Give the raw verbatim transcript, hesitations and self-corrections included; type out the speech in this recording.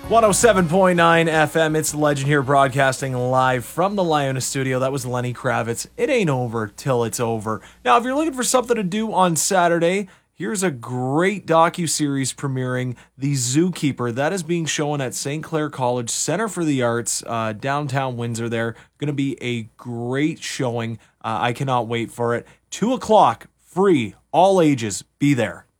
one oh seven point nine F M, it's Legend here broadcasting live from the Liona studio. That was Lenny Kravitz. It ain't over till it's over. Now, if you're looking for something to do on Saturday, here's a great docuseries premiering, The Zookeeper. That is being shown at Saint Clair College Center for the Arts, uh, downtown Windsor there. Going to be a great showing. Uh, I cannot wait for it. two o'clock, free, all ages, be there.